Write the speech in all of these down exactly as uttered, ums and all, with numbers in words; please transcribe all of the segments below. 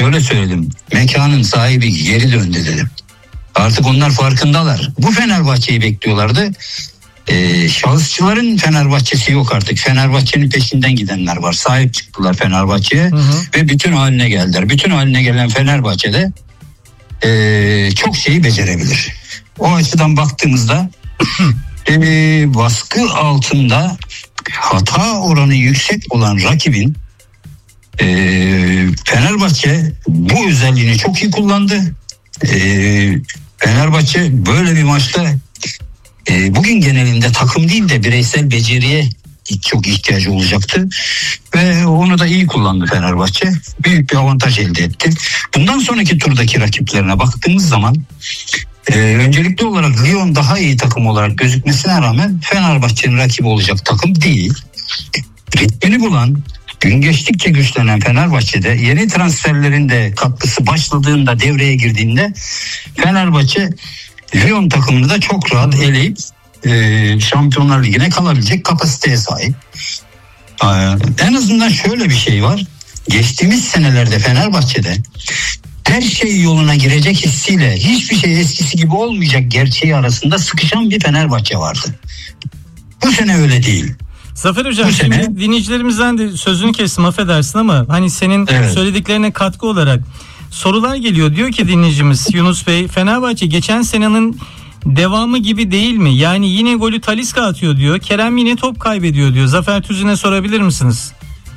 şöyle söyledim. Mekanın sahibi geri döndü dedim. Artık onlar farkındalar. Bu Fenerbahçe'yi bekliyorlardı. Ee, şahısçıların Fenerbahçe'si yok artık. Fenerbahçe'nin peşinden gidenler var. Sahip çıktılar Fenerbahçe'ye hı hı. ve bütün haline geldiler. Bütün haline gelen Fenerbahçe'de ee, çok şeyi becerebilir. O açıdan baktığımızda e, baskı altında hata oranı yüksek olan rakibin e, Fenerbahçe bu özelliğini çok iyi kullandı. E, Fenerbahçe böyle bir maçta e, bugün genelinde takım değil de bireysel beceriye çok ihtiyacı olacaktı ve onu da iyi kullandı Fenerbahçe. Büyük bir avantaj elde etti. Bundan sonraki turdaki rakiplerine baktığımız zaman e, öncelikli olarak Lyon daha iyi takım olarak gözükmesine rağmen Fenerbahçe'nin rakibi olacak takım değil. Ritmini bulan, gün geçtikçe güçlenen Fenerbahçe'de yeni transferlerin de katkısı başladığında, devreye girdiğinde Fenerbahçe Lyon takımını da çok rahat eleyip e, Şampiyonlar Ligi'ne kalabilecek kapasiteye sahip. E, en azından şöyle bir şey var. Geçtiğimiz senelerde Fenerbahçe'de her şey yoluna girecek hissiyle hiçbir şey eskisi gibi olmayacak gerçeği arasında sıkışan bir Fenerbahçe vardı. Bu sene öyle değil. Zafer Hocam, bu şimdi sene... dinleyicilerimizden de sözünü kestim, affedersin ama hani senin evet. söylediklerine katkı olarak sorular geliyor. Diyor ki dinleyicimiz Yunus Bey, Fenerbahçe geçen senenin devamı gibi değil mi? Yani yine golü Talisca atıyor diyor. Kerem yine top kaybediyor diyor. Zafer Tüzün'e sorabilir misiniz?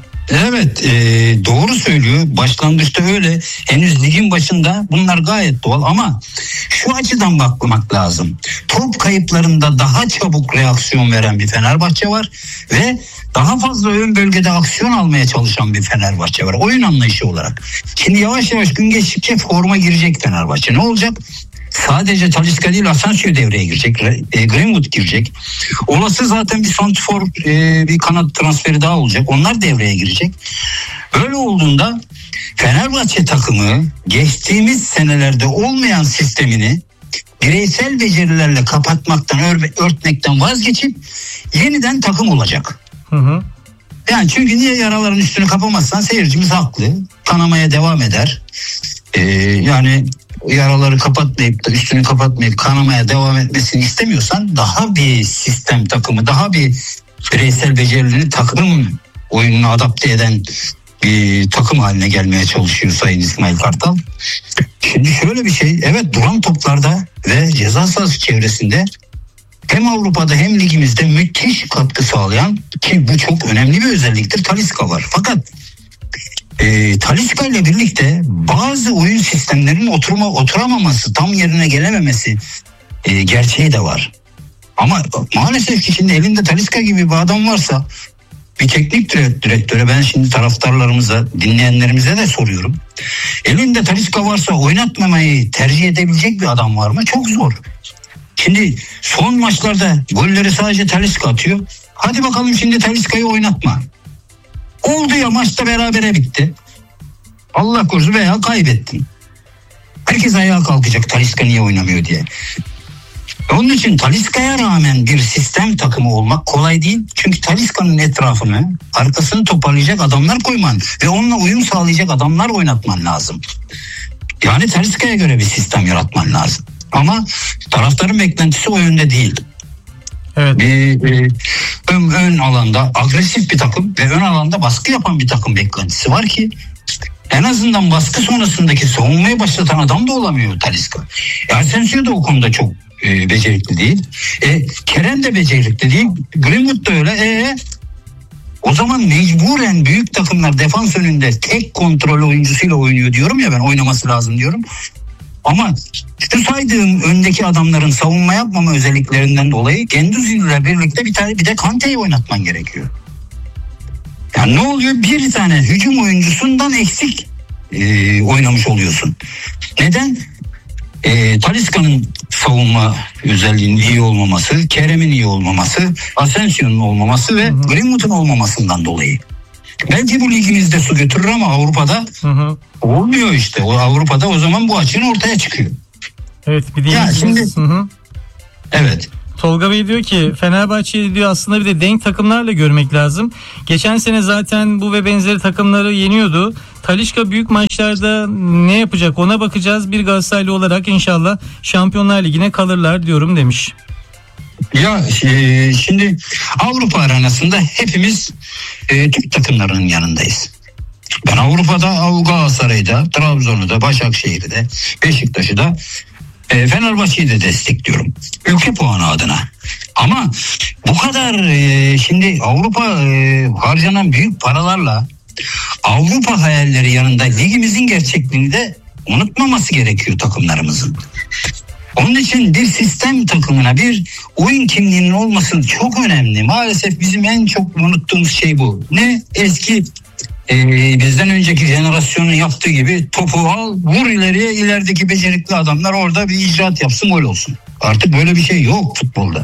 Evet, e, doğru söylüyor. Başlangıçta öyle. Henüz ligin başında bunlar gayet doğal ama şu açıdan bakmak lazım. Top kayıplarında daha çabuk reaksiyon veren bir Fenerbahçe var ve daha fazla ön bölgede aksiyon almaya çalışan bir Fenerbahçe var. Oyun anlayışı olarak. Şimdi yavaş yavaş gün geçtikçe forma girecek Fenerbahçe. Ne olacak? Sadece Talisca değil, Asensio devreye girecek. E, Greenwood girecek. Olası zaten bir santrfor, e, bir kanat transferi daha olacak. Onlar devreye girecek. Böyle olduğunda Fenerbahçe takımı geçtiğimiz senelerde olmayan sistemini bireysel becerilerle kapatmaktan, ör- örtmekten vazgeçip yeniden takım olacak. Hı hı. Yani çünkü niye yaraların üstünü kapamazsan seyircimiz haklı. Kanamaya devam eder. Ee, yani yaraları kapatmayıp da üstünü kapatmayıp kanamaya devam etmesini istemiyorsan daha bir sistem takımı, daha bir bireysel becerilerini takım oyununa adapte eden bir takım haline gelmeye çalışıyor Sayın İsmail Kartal. Şimdi şöyle bir şey, evet, duran toplarda ve ceza sahası çevresinde hem Avrupa'da hem ligimizde müthiş katkı sağlayan, ki bu çok önemli bir özelliktir, Talisca var. Fakat E, Talisca ile birlikte bazı oyun sistemlerinin oturma oturamaması, tam yerine gelememesi e, gerçeği de var. Ama maalesef ki şimdi elinde Talisca gibi bir adam varsa, bir teknik direktöre, ben şimdi taraftarlarımıza, dinleyenlerimize de soruyorum. Elinde Talisca varsa oynatmamayı tercih edebilecek bir adam var mı? Çok zor. Şimdi son maçlarda golleri sadece Talisca atıyor. Hadi bakalım şimdi Talisca'yı oynatma. Oldu ya, maçta berabere bitti. Allah korusun veya kaybettin. Herkes ayağa kalkacak Talisca niye oynamıyor diye. Onun için Talisca'ya rağmen bir sistem takımı olmak kolay değil. Çünkü Talisca'nın etrafını, arkasını toparlayacak adamlar koyman ve onunla uyum sağlayacak adamlar oynatman lazım. Yani Talisca'ya göre bir sistem yaratman lazım. Ama taraftarın beklentisi o yönde değil. Evet. Bir, bir ön, ön alanda agresif bir takım ve ön alanda baskı yapan bir takım beklentisi var ki en azından baskı sonrasındaki savunmayı başlatan adam da olamıyor Talisca. Asensio da o konuda çok e, becerikli değil. E, Kerem de becerikli değil. Greenwood da öyle. E, o zaman mecburen büyük takımlar defans önünde tek kontrol oyuncusuyla oynuyor diyorum ya, ben oynaması lazım diyorum. Ama şu saydığım öndeki adamların savunma yapmama özelliklerinden dolayı Guendouzi ile birlikte bir tane bir de Kante'yi oynatman gerekiyor. Yani ne oluyor? Bir tane hücum oyuncusundan eksik e, oynamış oluyorsun. Neden? E, Talisca'nın savunma özelliğinin iyi olmaması, Kerem'in iyi olmaması, Asensio'nun olmaması ve Greenwood'un olmamasından dolayı. Belki bu ligimizde su götürür ama Avrupa'da hı hı. olmuyor işte. O Avrupa'da o zaman bu açığın ortaya çıkıyor. Evet, bir ya şimdi, hı hı. Evet. Tolga Bey diyor ki Fenerbahçe'yi diyor aslında bir de denk takımlarla görmek lazım. Geçen sene zaten bu ve benzeri takımları yeniyordu. Talisca büyük maçlarda ne yapacak ona bakacağız. Bir Galatasaraylı olarak inşallah Şampiyonlar Ligi'ne kalırlar diyorum demiş. Ya e, şimdi Avrupa arenasında hepimiz e, Türk takımlarının yanındayız. Ben Avrupa'da Galatasaray'da, Trabzon'u Başakşehir'i de, Beşiktaş'ı da, e, Fenerbahçe'yi de destekliyorum. Ülke puanı adına. Ama bu kadar e, şimdi Avrupa e, harcanan büyük paralarla Avrupa hayalleri yanında ligimizin gerçekliğini de unutmaması gerekiyor takımlarımızın. Onun için bir sistem takımına bir oyun kimliğinin olması çok önemli. Maalesef bizim en çok unuttuğumuz şey bu. Ne? Eski Ee, bizden önceki jenerasyonun yaptığı gibi topu al, vur ileriye, ilerideki becerikli adamlar orada bir icraat yapsın, gol olsun. Artık böyle bir şey yok futbolda.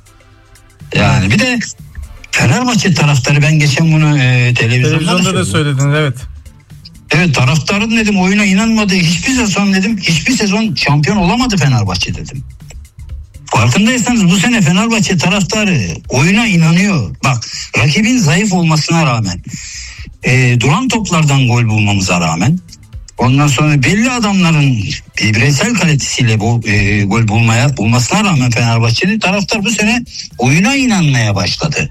Yani bir de Fenerbahçe taraftarı, ben geçen bunu e, televizyonda, televizyonda da, da söyledin, evet. Evet, taraftarın dedim oyuna inanmadığı hiçbir sezon dedim hiçbir sezon şampiyon olamadı Fenerbahçe dedim. Farkındaysanız bu sene Fenerbahçe taraftarı oyuna inanıyor. Bak, rakibin zayıf olmasına rağmen, e, duran toplardan gol bulmamıza rağmen, ondan sonra belli adamların bireysel kalitesiyle bu e, gol bulmaya bulmasına rağmen Fenerbahçe'nin taraftar bu sene oyuna inanmaya başladı.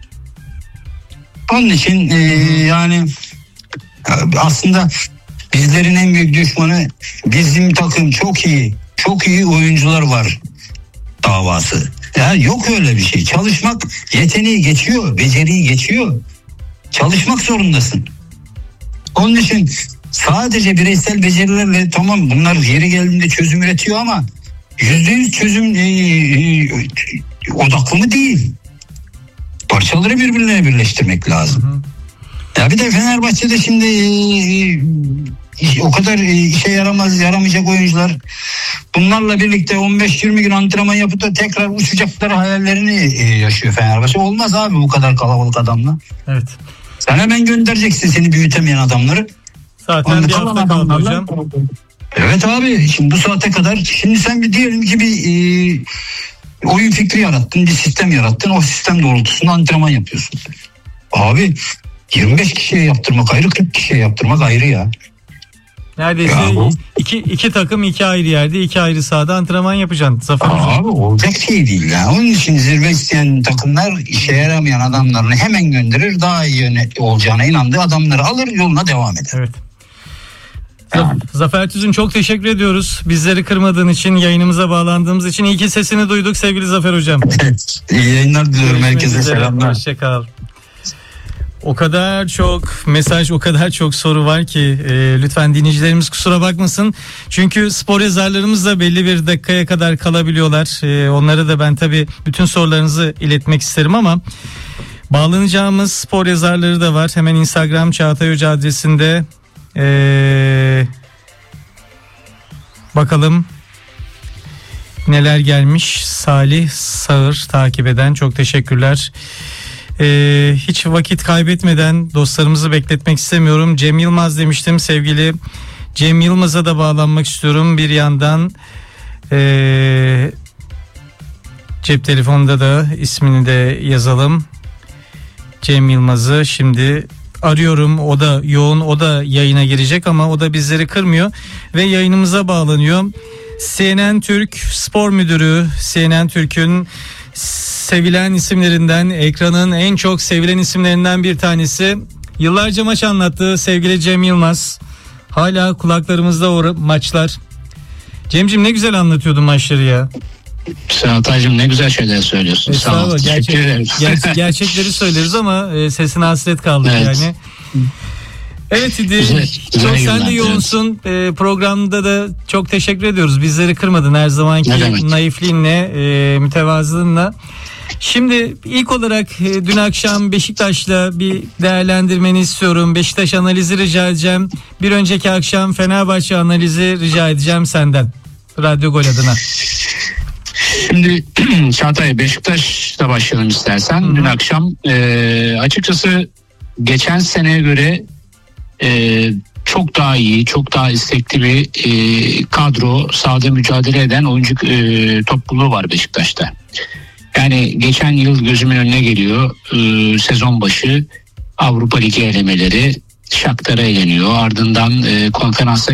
Onun için e, yani aslında bizlerin en büyük düşmanı bizim takım çok iyi, çok iyi oyuncular var davası. Ya yok öyle bir şey. Çalışmak yeteneği geçiyor, beceriyi geçiyor. Çalışmak zorundasın. Onun için sadece bireysel becerilerle tamam bunlar yeri geldiğinde çözüm üretiyor ama yüzde yüz çözüm e, e, odaklı mı değil. Parçaları birbirine birleştirmek lazım. Hı hı. Ya bir de Fenerbahçe'de şimdi e, o kadar e, işe yaramaz, yaramayacak oyuncular. Bunlarla birlikte on beş yirmi gün antrenman yapıp da tekrar uçacakları hayallerini e, yaşıyor Fenerbahçe. Olmaz abi bu kadar kalabalık adamla. Evet. Sen hemen göndereceksin seni büyütemeyen adamları. Zaten Onda bir hafta kaldı hocam. Evet abi, şimdi bu saate kadar şimdi sen bir diyelim ki bir e, oyun fikri yarattın, bir sistem yarattın. O sistem doğrultusunda antrenman yapıyorsun. Abi yirmi beş kişiye yaptırmak ayrı, kırk kişiye yaptırmak ayrı ya. Neredeyse ya iki, iki takım iki ayrı yerde, iki ayrı sahada antrenman yapacaksın. Zafer abi olacak şey değil ya. Onun için zirve isteyen takımlar işe yaramayan adamlarını hemen gönderir. Daha iyi olacağına inandığı adamları alır, yoluna devam eder. Evet. Yani. Zafer Tüzün, çok teşekkür ediyoruz. Bizleri kırmadığın için, yayınımıza bağlandığımız için. İyi ki sesini duyduk sevgili Zafer Hocam. İyi yayınlar diliyorum. Herkese selamlar. Hoşçakal. O kadar çok mesaj, o kadar çok soru var ki e, lütfen dinleyicilerimiz kusura bakmasın. Çünkü spor yazarlarımız da belli bir dakikaya kadar kalabiliyorlar. E, onlara da ben tabii bütün sorularınızı iletmek isterim ama bağlanacağımız spor yazarları da var. Hemen Instagram Çağatay Hoca adresinde e, bakalım neler gelmiş. Salih Sağır takip eden, çok teşekkürler. Ee, hiç vakit kaybetmeden dostlarımızı bekletmek istemiyorum. Cem Yılmaz demiştim, sevgili Cem Yılmaz'a da bağlanmak istiyorum. Bir yandan ee, cep telefonunda da ismini de yazalım. Cem Yılmaz'ı şimdi arıyorum. O da yoğun, o da yayına girecek ama o da bizleri kırmıyor ve yayınımıza bağlanıyor. C N N Türk Spor Müdürü, C N N Türk'ün sevilen isimlerinden, ekranın en çok sevilen isimlerinden bir tanesi. Yıllarca maç anlattı sevgili Cem Yılmaz. Hala kulaklarımızda o maçlar. Cem'cim ne güzel anlatıyordun maçları ya. Çağatay'cığım ne güzel şeyler söylüyorsun. Sağ ol. Gerçek, ger- gerçekleri söyleriz ama e, sesine hasret kaldık evet. yani. Evet İdi, güzel, güzel çok sen de yoğunsun. E, programda da çok teşekkür ediyoruz. Bizleri kırmadın her zamanki naifliğinle, e, mütevazılığınla. Şimdi ilk olarak e, dün akşam Beşiktaş'la bir değerlendirmeni istiyorum. Beşiktaş analizi rica edeceğim. Bir önceki akşam Fenerbahçe analizi rica edeceğim senden. Radyo Gol adına. Şimdi Çağatay, Beşiktaş'la başlayalım istersen. Hı-hı. Dün akşam e, açıkçası geçen seneye göre Ee, çok daha iyi, çok daha istekli bir e, kadro, sahada mücadele eden oyuncu e, topluluğu var Beşiktaş'ta. Yani geçen yıl gözümün önüne geliyor. Ee, sezon başı Avrupa Ligi elemeleri, Shakhtar'a eleniyor. Ardından e, konferansa